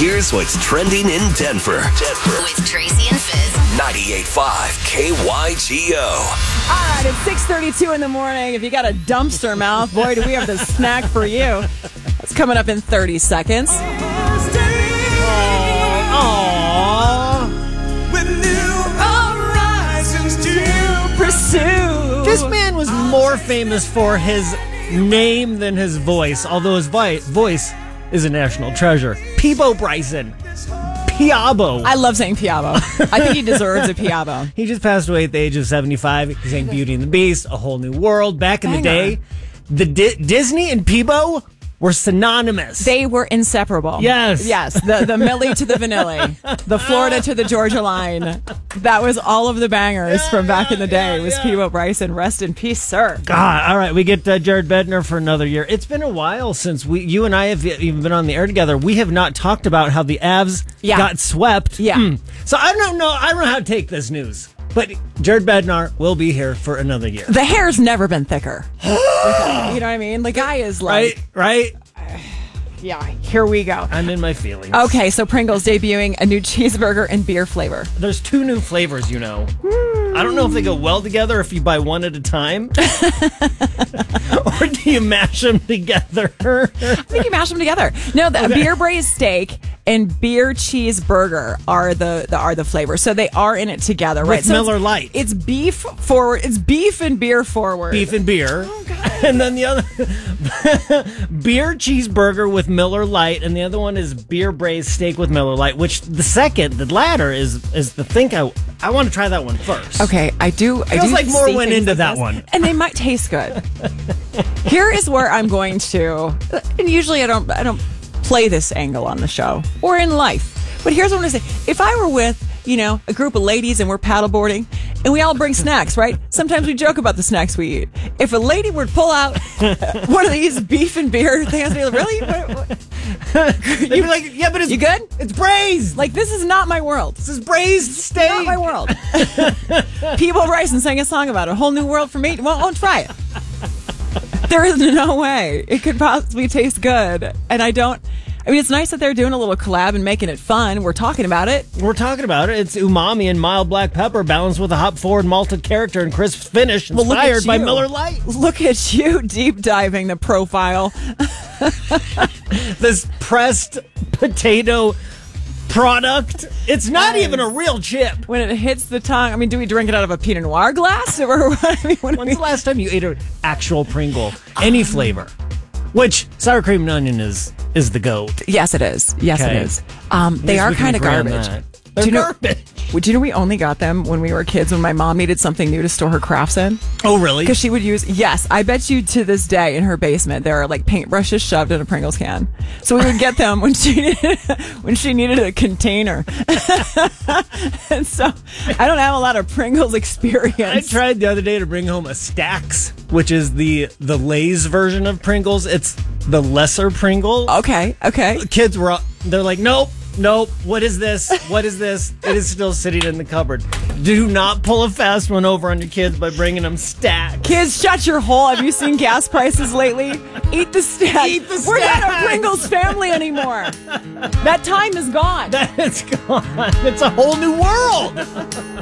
Here's what's trending in Denver. With Tracy and Fizz. 98.5 KYGO. All right, it's 6:32 in the morning. If you got a dumpster mouth, boy, do we have the snack for you. It's coming up in 30 seconds. Pursue. This man was more famous for his name than his voice, although his voice is a national treasure. Peabo Bryson. Piabo. I love saying Piabo. I think he deserves a Piabo. He just passed away at the age of 75. He sang Beauty and the Beast, A Whole New World. Back in the day, the Disney and Peabo were synonymous. They were inseparable. Yes. Yes. The Millie to the Vanilli. The Florida to the Georgia line. That was all of the bangers from back in the day. Was Peabo Bryson. Rest in peace, sir. God. All right. We get Jared Bednar for another year. It's been a while since you and I have even been on the air together. We have not talked about how the Avs got swept. Yeah. So I don't know how to take this news. But Jared Bednar will be here for another year. The hair's never been thicker. You know what I mean? The guy is like... Right? Yeah, here we go. I'm in my feelings. Okay, so Pringles debuting a new cheeseburger and beer flavor. There's 2 new flavors, you know. I don't know if they go well together if you buy one at a time. Or do you mash them together? I think you mash them together. No, the beer braised steak and beer cheeseburger are the flavors. So they are in it together, right? With Miller Lite. It's beef forward. It's beef and beer forward. Beef and beer. Oh, God. And then the other beer cheeseburger with Miller Lite, and the other one is beer braised steak with Miller Lite, which the latter is the thing I want to try that one first. Okay, I do. Feels like more see went things into like that this, one. and they might taste good. Here is where I'm going to, and usually I don't play this angle on the show or in life, but here's what I'm going to say. If I were with, a group of ladies and we're paddleboarding and we all bring snacks, right? Sometimes we joke about the snacks we eat. If a lady were to pull out one of these beef and beer things, I'd be like, really? You'd be like, yeah, but you good? It's braised. Like, this is not my world. This is braised steak. Not my world. Peabo Bryson sang a song about it. A whole new world for me. Well, I'll try it. There is no way it could possibly taste good. And it's nice that they're doing a little collab and making it fun. We're talking about it. It's umami and mild black pepper balanced with a hop-forward malted character and crisp finish inspired by Miller Lite. Look at you deep diving the profile. This pressed potato product. It's not even a real chip. When it hits the tongue, do we drink it out of a Pinot Noir glass? Or what? When's the last time you ate an actual Pringle? Any flavor? Which sour cream and onion is the GOAT. Yes, it is. Yes, okay. It is. They are kind of garbage. They're garbage. Would you know we only got them when we were kids when my mom needed something new to store her crafts in? Oh, really? Because she would use, yes, I bet you to this day in her basement there are like paintbrushes shoved in a Pringles can. So we would get them when she needed a container. And so I don't have a lot of Pringles experience. I tried the other day to bring home a Stax, which is the Lay's version of Pringles. It's the lesser Pringle. Okay. Kids they're like, nope. What is this? It is still sitting in the cupboard. Do not pull a fast one over on your kids by bringing them Stack. Kids, shut your hole. Have you seen gas prices lately? Eat the Stack. We're not a Pringles family anymore. That time is gone. It's gone. It's a whole new world.